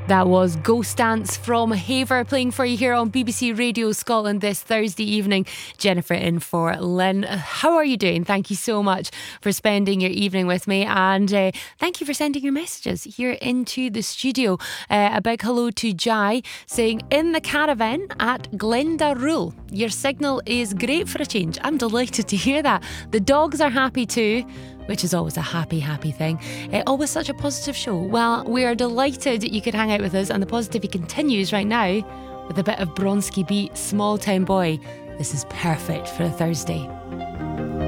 That was Ghost Dance from Haver playing for you here on BBC Radio Scotland this Thursday evening. Jennifer in for Lynn. How are you doing? Thank you so much for spending your evening with me, and thank you for sending your messages here into the studio. A big hello to Jai saying, in the caravan at Glendarule. Your signal is great for a change. I'm delighted to hear that. The dogs are happy too, which is always a happy thing. Always such a positive show. Well, we are delighted you could hang out with us, and the positivity continues right now with a bit of Bronski Beat, Small Town Boy. This is perfect for a Thursday.